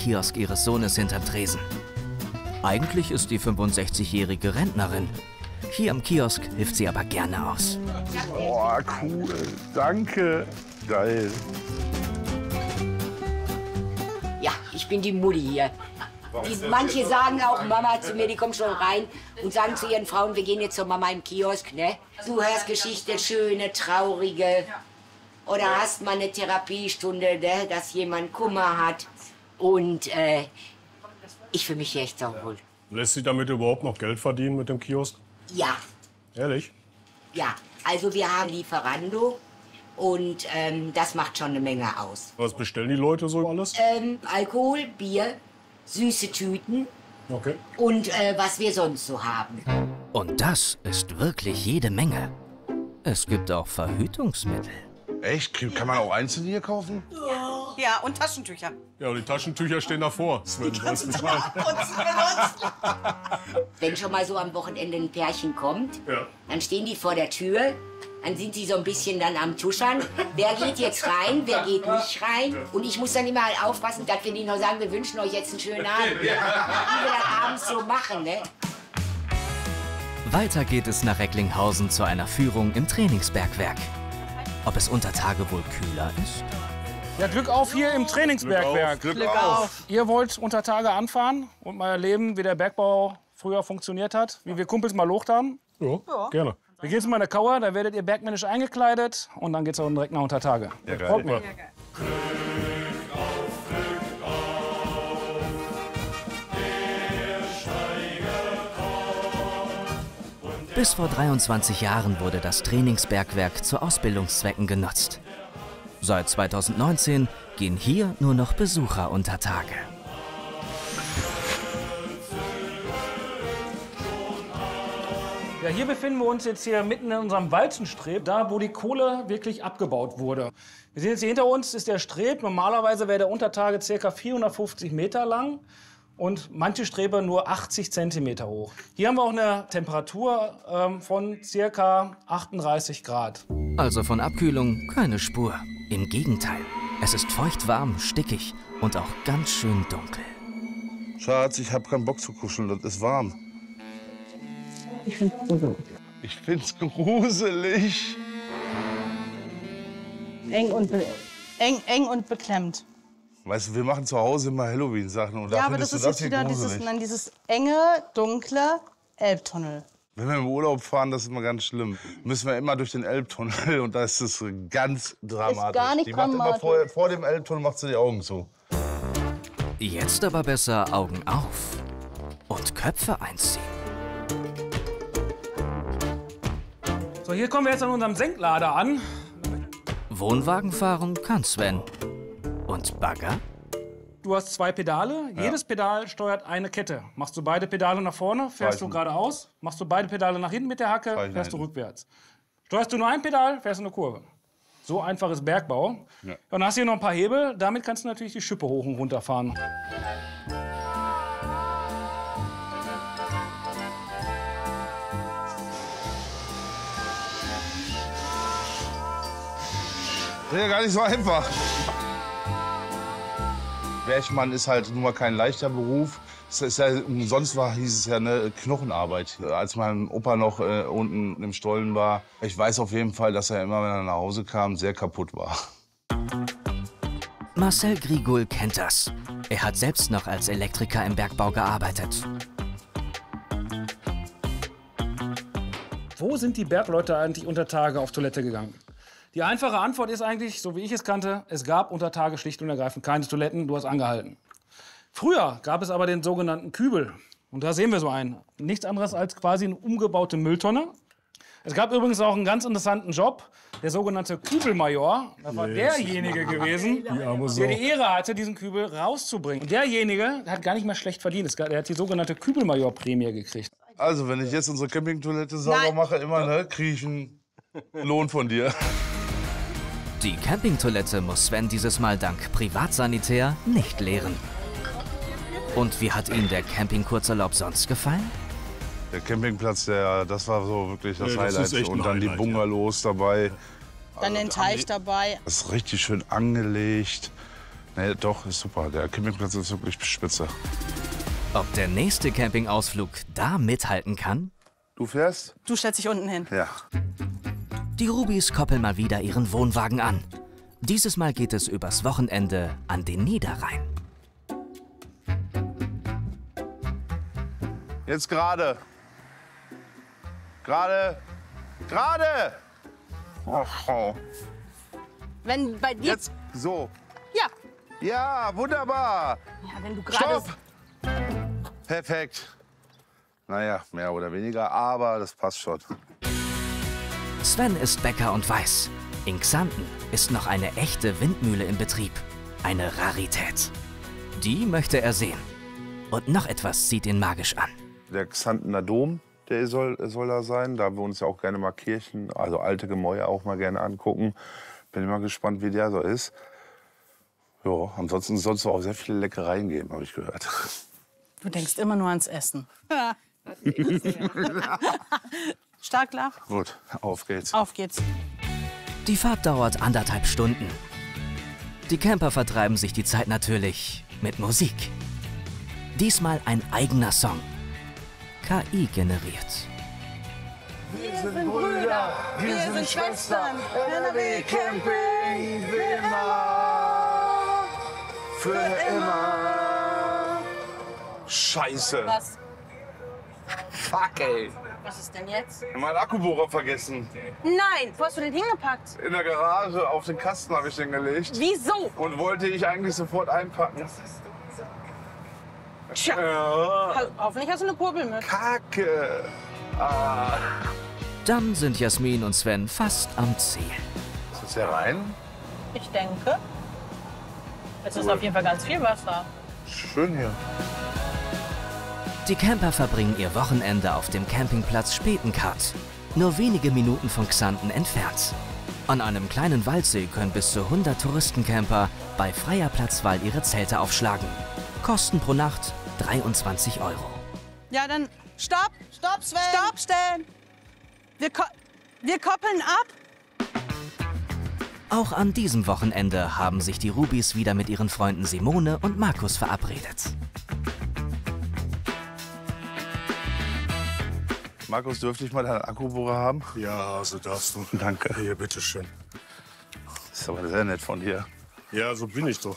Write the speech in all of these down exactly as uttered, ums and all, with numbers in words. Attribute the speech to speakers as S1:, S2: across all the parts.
S1: Kiosk ihres Sohnes hinterm Tresen. Eigentlich ist die fünfundsechzigjährige Rentnerin. Hier am Kiosk hilft sie aber gerne aus.
S2: Boah, cool. Danke. Geil.
S3: Ja, ich bin die Mutti hier. Die, manche sagen auch Mama zu mir, die kommen schon rein und sagen zu ihren Frauen, wir gehen jetzt zur Mama im Kiosk, ne? Du hörst Geschichte, schöne, traurige. Oder hast mal eine Therapiestunde, ne? Dass jemand Kummer hat. Und äh, ich fühle mich hier echt sauwohl.
S4: Lässt sich damit überhaupt noch Geld verdienen mit dem Kiosk?
S3: Ja.
S4: Ehrlich?
S3: Ja, also wir haben Lieferando. Und ähm, das macht schon eine Menge aus.
S4: Was bestellen die Leute so alles?
S3: Ähm, Alkohol, Bier, süße Tüten
S4: Okay.
S3: und äh, was wir sonst so haben.
S1: Und das ist wirklich jede Menge. Es gibt auch Verhütungsmittel.
S2: Echt? Kann man auch einzeln hier kaufen?
S5: Ja, und Taschentücher.
S4: Ja, und die Taschentücher stehen davor. Sven, weiß Bescheid.
S3: Wenn schon mal so am Wochenende ein Pärchen kommt,
S4: Ja.
S3: dann stehen die vor der Tür. Dann sind sie so ein bisschen dann am Tuschern. Wer geht jetzt rein, wer geht nicht rein? Und ich muss dann immer halt aufpassen, dass wir nicht noch sagen, wir wünschen euch jetzt einen schönen Abend. Wie wir dann abends so machen, ne?
S1: Weiter geht es nach Recklinghausen zu einer Führung im Trainingsbergwerk. Ob es unter Tage wohl kühler ist?
S6: Ja, Glück auf hier im Trainingsbergwerk.
S2: Glück auf, Glück auf.
S6: Ihr wollt unter Tage anfahren und mal erleben, wie der Bergbau früher funktioniert hat, wie wir Kumpels mal locht haben?
S4: Ja, gerne.
S6: Wir gehen jetzt mal in der Kauer, da werdet ihr bergmännisch eingekleidet und dann geht's auch direkt nach unter Tage.
S2: Ja, geil.
S6: Folgt mir.
S1: Bis vor dreiundzwanzig Jahren wurde das Trainingsbergwerk zu Ausbildungszwecken genutzt. Seit zweitausendneunzehn gehen hier nur noch Besucher unter Tage.
S6: Ja, hier befinden wir uns jetzt hier mitten in unserem Walzenstreb, da wo die Kohle wirklich abgebaut wurde. Wir sehen jetzt hier hinter uns ist der Streb. Normalerweise wäre der Untertage ca. vierhundertfünfzig Meter lang und manche Strebe nur achtzig Zentimeter hoch. Hier haben wir auch eine Temperatur ähm, von ca. achtunddreißig Grad.
S1: Also von Abkühlung keine Spur. Im Gegenteil, es ist feuchtwarm, stickig und auch ganz schön dunkel.
S2: Schatz, ich hab keinen Bock zu kuscheln, das ist warm.
S3: Ich find's gruselig.
S2: Ich find's gruselig.
S5: Eng und, be eng, eng und beklemmt.
S2: Weißt du, wir machen zu Hause immer Halloween-Sachen und da
S5: Ja, aber das
S2: findest
S5: ist
S2: du das
S5: jetzt
S2: hier
S5: wieder dieses,
S2: gruselig.
S5: nein, dieses enge, dunkle Elbtunnel.
S2: Wenn wir im Urlaub fahren, das ist immer ganz schlimm. Müssen wir immer durch den Elbtunnel und da ist es ganz dramatisch.
S5: Ist gar nicht
S2: die macht immer
S5: dramatisch.
S2: vor, vor dem Elbtunnel macht sie die Augen zu.
S1: Jetzt aber besser Augen auf und Köpfe einziehen.
S6: So, hier kommen wir jetzt an unserem Senklader an.
S1: Wohnwagen fahren kann Sven. Und Bagger?
S6: Du hast zwei Pedale.
S2: Ja.
S6: Jedes Pedal steuert eine Kette. Machst du beide Pedale nach vorne, fährst
S2: Zeichen.
S6: du geradeaus. Machst du beide Pedale nach hinten mit der Hacke,
S2: Zeichen
S6: fährst du
S2: hinten.
S6: rückwärts. Steuerst du nur ein Pedal, fährst du eine Kurve. So einfach ist Bergbau.
S2: Ja.
S6: Und dann hast du hier noch ein paar Hebel. Damit kannst du natürlich die Schippe hoch und runter fahren.
S2: Das ist ja gar nicht so einfach. Bergmann ist halt nun mal kein leichter Beruf. Es ist ja, umsonst war, hieß es ja eine Knochenarbeit. Als mein Opa noch äh, unten im Stollen war, ich weiß auf jeden Fall, dass er immer, wenn er nach Hause kam, sehr kaputt war.
S1: Marcel Grigol kennt das. Er hat selbst noch als Elektriker im Bergbau gearbeitet.
S6: Wo sind die Bergleute eigentlich unter Tage auf Toilette gegangen? Die einfache Antwort ist eigentlich, so wie ich es kannte, es gab unter Tage schlicht und ergreifend keine Toiletten, du hast angehalten. Früher gab es aber den sogenannten Kübel. Und da sehen wir so einen. Nichts anderes als quasi eine umgebaute Mülltonne. Es gab übrigens auch einen ganz interessanten Job, der sogenannte Kübelmajor. Das war derjenige gewesen, der die Ehre hatte, diesen Kübel rauszubringen. Und derjenige der hat gar nicht mehr schlecht verdient. Es gab- Der hat die sogenannte Kübelmajor-Prämie gekriegt.
S2: Also, wenn ich jetzt unsere Campingtoilette sauber
S5: Nein.
S2: mache, immer, ne, kriege ich einen Lohn von dir.
S1: Die Campingtoilette muss Sven dieses Mal dank Privatsanitär nicht leeren. Und wie hat ihm der Campingkurzurlaub sonst gefallen?
S2: Der Campingplatz, der, das war so wirklich das
S4: Ja, das
S2: Highlight.
S4: ist echt ein
S2: Und dann die
S4: Highlight,
S2: Bungalows dabei.
S5: Dann den Teich dabei.
S2: Das ist richtig schön angelegt. Nee, doch, ist super. Der Campingplatz ist wirklich spitze.
S1: Ob der nächste Campingausflug da mithalten kann?
S2: Du fährst?
S5: Du stellst dich unten hin.
S2: Ja.
S1: Die Rubis koppeln mal wieder ihren Wohnwagen an. Dieses Mal geht es übers Wochenende an den Niederrhein.
S2: Jetzt gerade. Gerade. Gerade. Oh, oh.
S5: Wenn bei dir...
S2: Jetzt so.
S5: Ja.
S2: Ja, wunderbar.
S5: Ja, wenn du gerade...
S2: Stopp. Perfekt. Naja, mehr oder weniger, aber das passt schon.
S1: Sven ist Bäcker und weiß, in Xanten ist noch eine echte Windmühle in Betrieb. Eine Rarität. Die möchte er sehen. Und noch etwas zieht ihn magisch an.
S2: Der Xantener Dom, der soll, soll da sein. Da wir uns ja auch gerne mal Kirchen, also alte Gemäuer auch mal gerne angucken. Bin mal gespannt, wie der so ist. Ja, ansonsten soll es auch sehr viele Leckereien geben, habe ich gehört.
S5: Du denkst immer nur ans Essen. Stark lach.
S2: Gut, auf geht's.
S5: Auf geht's.
S1: Die Fahrt dauert anderthalb Stunden. Die Camper vertreiben sich die Zeit natürlich mit Musik. Diesmal ein eigener Song. K I generiert.
S2: Wir sind Brüder, wir sind Schwestern, N R W Camping, für immer, für immer. Scheiße.
S5: Was?
S2: Fuck, ey.
S5: Was ist denn jetzt?
S2: Mein Akkubohrer vergessen.
S5: Nein, wo hast du den hingepackt?
S2: In der Garage auf den Kasten habe ich den gelegt.
S5: Wieso?
S2: Und wollte ich eigentlich sofort einpacken.
S5: Tja,
S2: Ja.
S5: ho- hoffentlich hast du eine Kurbel mit.
S2: Kacke. Ah.
S1: Dann sind Jasmin und Sven fast am Ziel.
S2: Ist das hier rein?
S5: Ich denke. Es ist auf jeden Fall ganz viel Wasser.
S2: Schön hier.
S1: Die Camper verbringen ihr Wochenende auf dem Campingplatz Spetenkart, nur wenige Minuten von Xanten entfernt. An einem kleinen Waldsee können bis zu hundert Touristencamper bei freier Platzwahl ihre Zelte aufschlagen. Kosten pro Nacht dreiundzwanzig Euro.
S5: Ja, dann stopp. Stopp, Sven. Stopp, stellen. Wir, ko wir koppeln ab.
S1: Auch an diesem Wochenende haben sich die Rubis wieder mit ihren Freunden Simone und Markus verabredet.
S2: Markus, dürfte ich mal deinen Akkubohrer haben?
S4: Ja, so darfst du.
S2: Danke.
S4: Hier, bitteschön.
S2: Das ist aber sehr nett von dir.
S4: Ja, so bin ich doch.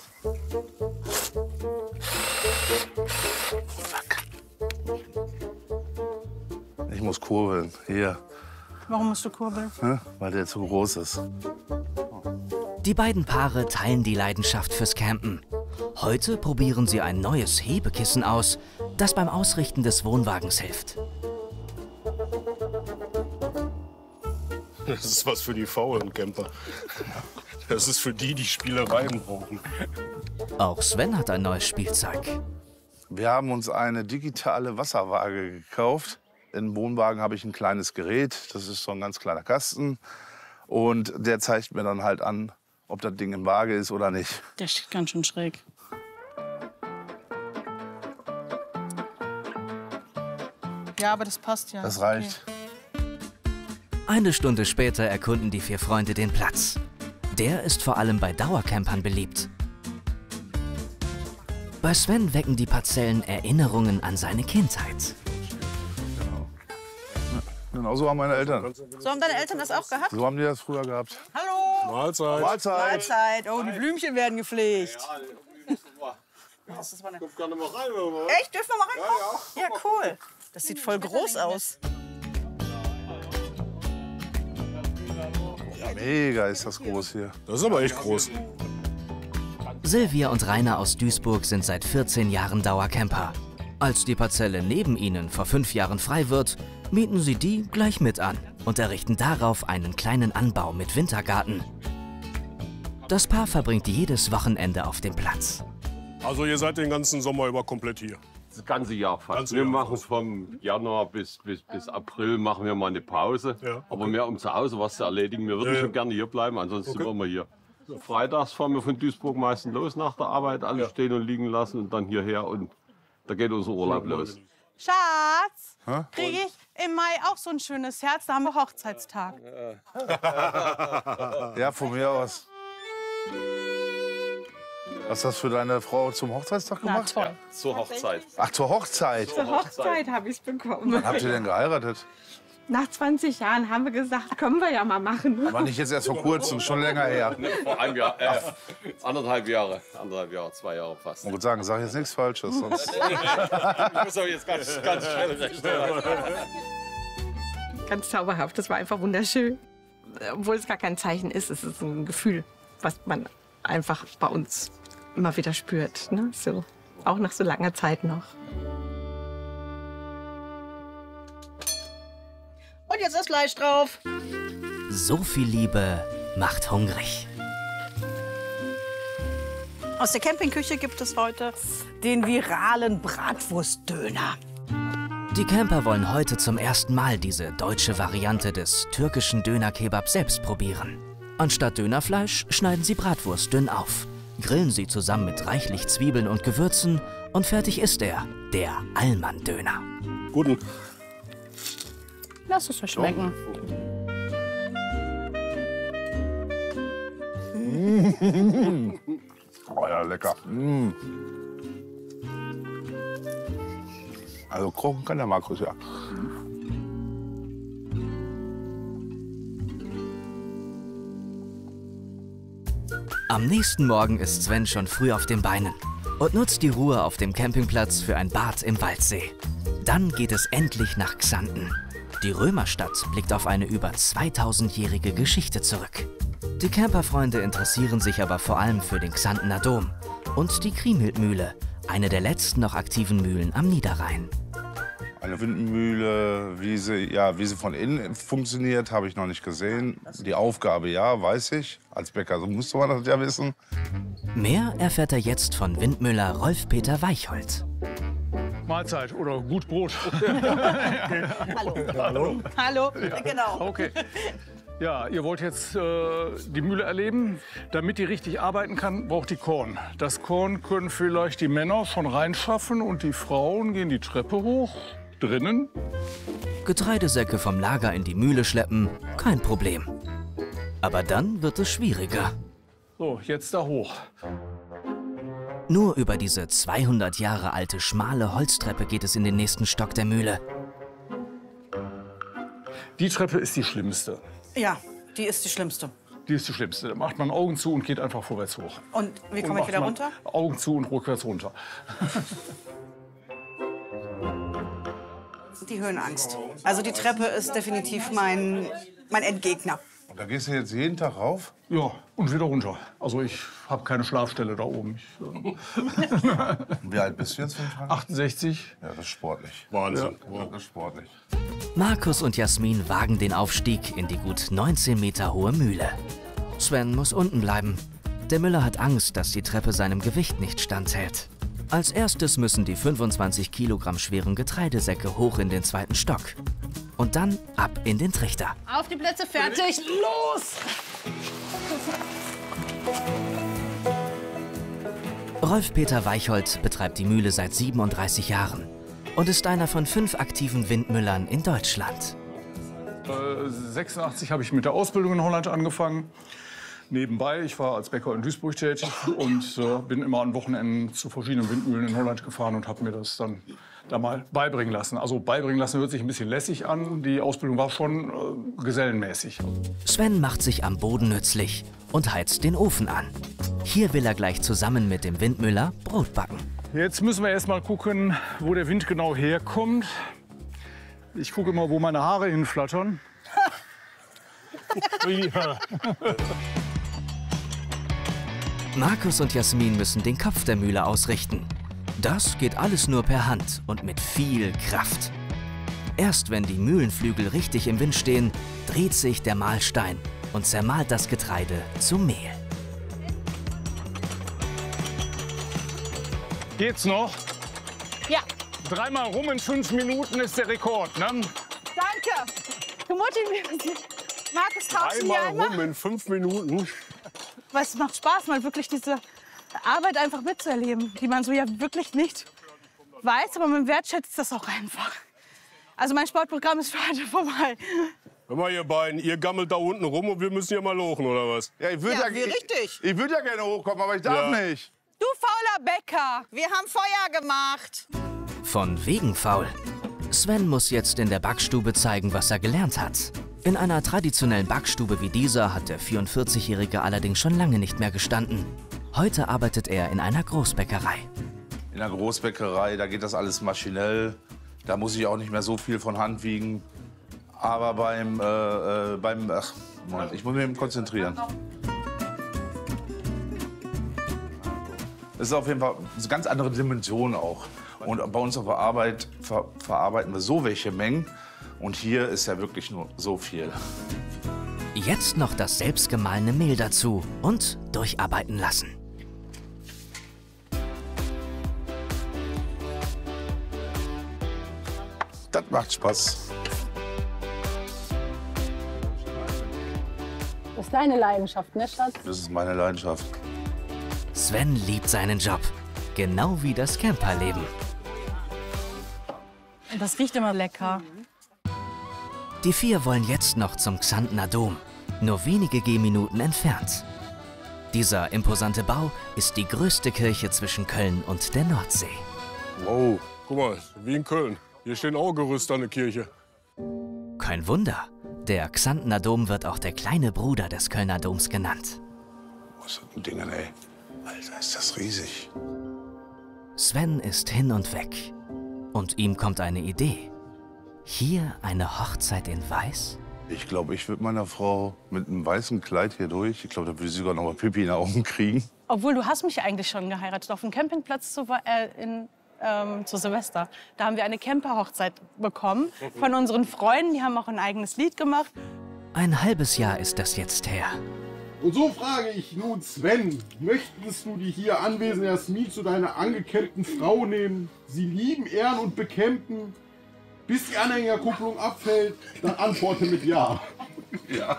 S2: Ich muss kurbeln. Hier,
S5: Warum musst du kurbeln?
S2: ne? Weil der zu groß ist.
S1: Die beiden Paare teilen die Leidenschaft fürs Campen. Heute probieren sie ein neues Hebekissen aus, das beim Ausrichten des Wohnwagens hilft.
S4: Das ist was für die faulen Camper. Das ist für die, die Spielereien brauchen.
S1: Auch Sven hat ein neues Spielzeug.
S2: Wir haben uns eine digitale Wasserwaage gekauft. Im Wohnwagen habe ich ein kleines Gerät. Das ist so ein ganz kleiner Kasten. Und der zeigt mir dann halt an, ob das Ding in Waage ist oder nicht.
S5: Der steht ganz schön schräg. Ja, aber das passt ja.
S2: Das reicht.
S1: Eine Stunde später erkunden die vier Freunde den Platz. Der ist vor allem bei Dauercampern beliebt. Bei Sven wecken die Parzellen Erinnerungen an seine Kindheit.
S2: Genau so haben meine Eltern.
S5: So haben deine Eltern das auch gehabt?
S2: So haben die das früher gehabt.
S5: Hallo.
S4: Mahlzeit.
S2: Mahlzeit.
S5: Mahlzeit. Oh, die Blümchen werden gepflegt. Das ist eine...
S4: Kommt gerne mal rein, oder?
S5: Echt? Dürfen wir mal reinkommen? Ja, ja, cool. Das sieht voll groß aus.
S2: Mega ist das groß hier.
S4: Das ist aber echt groß.
S1: Silvia und Rainer aus Duisburg sind seit vierzehn Jahren Dauercamper. Als die Parzelle neben ihnen vor fünf Jahren frei wird, mieten sie die gleich mit an und errichten darauf einen kleinen Anbau mit Wintergarten. Das Paar verbringt jedes Wochenende auf dem Platz.
S4: Also ihr seid den ganzen Sommer über komplett hier.
S7: Das ganze Jahr fast.
S4: Ganze
S7: wir
S4: Jahr
S7: machen
S4: fast.
S7: vom Januar bis, bis, bis April machen wir mal eine Pause.
S4: Ja, okay.
S7: Aber mehr um zu Hause was zu erledigen. Wir würden
S4: Ja, ja.
S7: schon gerne hier bleiben, ansonsten
S4: Okay.
S7: sind wir immer hier. Freitags fahren wir von Duisburg meistens los nach der Arbeit, alles
S4: Ja.
S7: stehen und liegen lassen und dann hierher und da geht unser Urlaub los.
S5: Schatz,
S2: Hä?
S5: kriege ich im Mai auch so ein schönes Herz? Da haben wir Hochzeitstag.
S2: Ja, von mir aus. Hast du das für deine Frau zum Hochzeitstag gemacht?
S8: Na, toll.
S7: Zur Hochzeit.
S2: Ach, zur Hochzeit.
S8: Zur Hochzeit habe ich es bekommen.
S2: Wann habt ihr denn geheiratet?
S8: Nach zwanzig Jahren haben wir gesagt, können wir ja mal machen.
S2: Aber nicht jetzt erst vor kurzem, schon länger her.
S7: Vor einem Jahr, äh, anderthalb Jahre. Anderthalb Jahre, zwei Jahre fast.
S2: Ich würde sagen, sag jetzt nichts Falsches. Sonst
S7: Ich muss aber jetzt ganz, ganz schnell recht.
S8: Ganz zauberhaft, das war einfach wunderschön. Obwohl es gar kein Zeichen ist, es ist ein Gefühl, was man einfach bei uns immer wieder spürt. Ne? So, auch nach so langer Zeit noch.
S5: Und jetzt das Fleisch drauf.
S1: So viel Liebe macht hungrig.
S5: Aus der Campingküche gibt es heute den viralen Bratwurstdöner.
S1: Die Camper wollen heute zum ersten Mal diese deutsche Variante des türkischen Dönerkebab selbst probieren. Anstatt Dönerfleisch schneiden sie Bratwurst dünn auf, grillen sie zusammen mit reichlich Zwiebeln und Gewürzen und fertig ist er, der Allmann-Döner.
S4: Guten.
S5: Lass es euch schmecken.
S2: oh ja, lecker. Mm. Also kochen kann der Markus, ja.
S1: Am nächsten Morgen ist Sven schon früh auf den Beinen und nutzt die Ruhe auf dem Campingplatz für ein Bad im Waldsee. Dann geht es endlich nach Xanten. Die Römerstadt blickt auf eine über zweitausendjährige Geschichte zurück. Die Camperfreunde interessieren sich aber vor allem für den Xantener Dom und die Kriemhildmühle, eine der letzten noch aktiven Mühlen am Niederrhein.
S2: Eine Windmühle, wie sie, ja, wie sie von innen funktioniert, habe ich noch nicht gesehen. Die Aufgabe, ja, weiß ich. Als Bäcker so musste man das ja wissen.
S1: Mehr erfährt er jetzt von Windmüller Rolf-Peter Weichhold.
S6: Mahlzeit oder gut Brot.
S5: Hallo.
S6: Hallo.
S5: Hallo, genau.
S6: Okay. Ja, ihr wollt jetzt äh, die Mühle erleben. Damit die richtig arbeiten kann, braucht die Korn. Das Korn können vielleicht die Männer schon reinschaffen und die Frauen gehen die Treppe hoch. Drinnen.
S1: Getreidesäcke vom Lager in die Mühle schleppen, kein Problem. Aber dann wird es schwieriger.
S6: So, jetzt da hoch.
S1: Nur über diese zweihundert Jahre alte schmale Holztreppe geht es in den nächsten Stock der Mühle.
S6: Die Treppe ist die schlimmste.
S5: Ja, die ist die schlimmste.
S6: Die ist die schlimmste. Da macht man Augen zu und geht einfach vorwärts hoch.
S5: Und wie
S6: Und
S5: komme ich
S6: macht
S5: wieder
S6: man
S5: runter?
S6: Augen zu und rückwärts runter.
S5: Die Höhenangst. Also die Treppe ist definitiv mein, mein Endgegner.
S2: Und da gehst du jetzt jeden Tag rauf?
S6: Ja, und wieder runter. Also ich habe keine Schlafstelle da oben. Ich, äh,
S2: Wie alt bist du jetzt?
S6: achtundsechzig.
S2: Ja, das ist sportlich.
S4: Wahnsinn.
S2: Ja, das ist sportlich.
S1: Markus und Jasmin wagen den Aufstieg in die gut neunzehn Meter hohe Mühle. Sven muss unten bleiben. Der Müller hat Angst, dass die Treppe seinem Gewicht nicht standhält. Als erstes müssen die fünfundzwanzig Kilogramm schweren Getreidesäcke hoch in den zweiten Stock. Und dann ab in den Trichter.
S5: Auf die Plätze, fertig, los!
S1: Rolf-Peter Weichhold betreibt die Mühle seit siebenunddreißig Jahren und ist einer von fünf aktiven Windmüllern in Deutschland.
S6: Äh, sechsundachtzig habe ich mit der Ausbildung in Holland angefangen. Nebenbei, ich war als Bäcker in Duisburg tätig und äh, bin immer an Wochenenden zu verschiedenen Windmühlen in Holland gefahren und habe mir das dann da mal beibringen lassen. Also beibringen lassen hört sich ein bisschen lässig an. Die Ausbildung war schon äh, gesellenmäßig.
S1: Sven macht sich am Boden nützlich und heizt den Ofen an. Hier will er gleich zusammen mit dem Windmüller Brot backen.
S6: Jetzt müssen wir erst mal gucken, wo der Wind genau herkommt. Ich gucke immer, wo meine Haare hinflattern. Ja.
S1: Markus und Jasmin müssen den Kopf der Mühle ausrichten. Das geht alles nur per Hand und mit viel Kraft. Erst wenn die Mühlenflügel richtig im Wind stehen, dreht sich der Mahlstein und zermahlt das Getreide zu Mehl.
S6: Geht's noch?
S5: Ja,
S6: Dreimal rum in fünf Minuten ist der Rekord, ne?
S5: danke. Du motivierst mich. Markus, traust du mir
S4: Einmal
S5: einmal?
S4: rum in fünf Minuten.
S5: Weil es macht Spaß, mal wirklich diese Arbeit einfach mitzuerleben, die man so ja wirklich nicht weiß, aber man wertschätzt das auch einfach. Also mein Sportprogramm ist für heute vorbei.
S4: Hör mal, ihr beiden, ihr gammelt da unten rum und wir müssen hier mal lochen, oder was?
S2: Ja, ich würde
S5: Ja,
S2: ja,
S5: wie richtig.
S2: Ich, ich würd ja gerne hochkommen, aber ich darf
S4: Ja.
S2: nicht.
S5: Du fauler Bäcker, wir haben Feuer gemacht.
S1: Von wegen faul. Sven muss jetzt in der Backstube zeigen, was er gelernt hat. In einer traditionellen Backstube wie dieser hat der vierundvierzigjährige allerdings schon lange nicht mehr gestanden. Heute arbeitet er in einer Großbäckerei.
S2: In der Großbäckerei, da geht das alles maschinell. Da muss ich auch nicht mehr so viel von Hand wiegen. Aber beim, äh, äh, beim, ach, Moment, ich muss mich eben konzentrieren. Das ist auf jeden Fall eine ganz andere Dimension auch. Und bei uns auf der Arbeit ver verarbeiten wir so welche Mengen. Und hier ist ja wirklich nur so viel.
S1: Jetzt noch das selbstgemahlene Mehl dazu und durcharbeiten lassen.
S2: Das macht Spaß.
S9: Das ist deine Leidenschaft, ne, Schatz?
S2: Das ist meine Leidenschaft.
S1: Sven liebt seinen Job, genau wie das Camperleben.
S5: Das riecht immer lecker.
S1: Die vier wollen jetzt noch zum Xantner Dom, nur wenige Gehminuten entfernt. Dieser imposante Bau ist die größte Kirche zwischen Köln und der Nordsee.
S4: Wow, guck mal, wie in Köln. Hier stehen auch Gerüste an der Kirche.
S1: Kein Wunder, der Xantner Dom wird auch der kleine Bruder des Kölner Doms genannt.
S2: Was sind denn Dinge, ey? Alter, ist das riesig.
S1: Sven ist hin und weg. Und ihm kommt eine Idee. Hier eine Hochzeit in Weiß?
S2: Ich glaube, ich würde meiner Frau mit einem weißen Kleid hier durch. Ich glaube, da würde sie sogar noch mal Pipi in die Augen kriegen.
S5: Obwohl, du hast mich eigentlich schon geheiratet, auf dem Campingplatz zu, äh, in, ähm, zu Silvester. Da haben wir eine Camperhochzeit bekommen von unseren Freunden. Die haben auch ein eigenes Lied gemacht.
S1: Ein halbes Jahr ist das jetzt her.
S10: Und so frage ich nun Sven, möchtest du die hier anwesende Jasmin zu deiner angekelkten Frau nehmen, sie lieben, ehren und bekämpfen, bis die Anhängerkupplung abfällt, dann antworte mit Ja.
S2: Ja.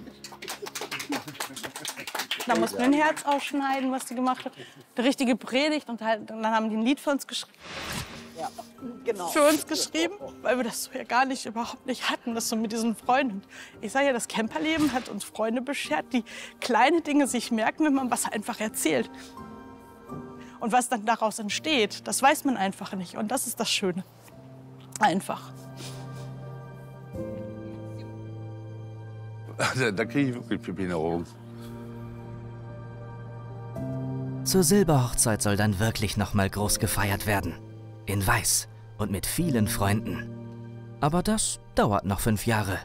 S5: Da mussten wir ein Herz ausschneiden, was die gemacht hat. Die richtige Predigt und, halt, und dann haben die ein Lied für uns geschrieben.
S9: Ja, genau.
S5: Für uns geschrieben, weil wir das so ja gar nicht, überhaupt nicht hatten, das so mit diesen Freunden. Ich sage ja, das Camperleben hat uns Freunde beschert, die kleine Dinge sich merken, wenn man was einfach erzählt. Und was dann daraus entsteht, das weiß man einfach nicht. Und das ist das Schöne. Einfach.
S2: Da, da kriege ich wirklich Pipi in die Augen.
S1: Zur Silberhochzeit soll dann wirklich noch mal groß gefeiert werden. In Weiß und mit vielen Freunden. Aber das dauert noch fünf Jahre.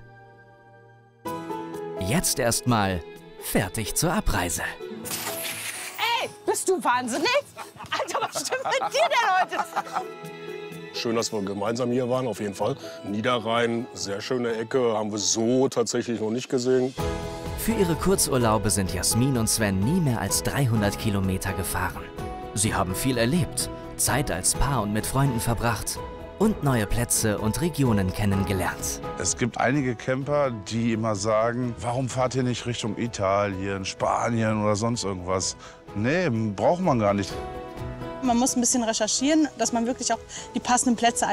S1: Jetzt erstmal fertig zur Abreise.
S5: Ey, bist du wahnsinnig? Alter, was stimmt mit dir denn heute?
S4: Schön, dass wir gemeinsam hier waren, auf jeden Fall. Niederrhein, sehr schöne Ecke, haben wir so tatsächlich noch nicht gesehen.
S1: Für ihre Kurzurlaube sind Jasmin und Sven nie mehr als dreihundert Kilometer gefahren. Sie haben viel erlebt, Zeit als Paar und mit Freunden verbracht und neue Plätze und Regionen kennengelernt.
S2: Es gibt einige Camper, die immer sagen, warum fahrt ihr nicht Richtung Italien, Spanien oder sonst irgendwas? Nee, braucht man gar nicht.
S5: Man muss ein bisschen recherchieren, dass man wirklich auch die passenden Plätze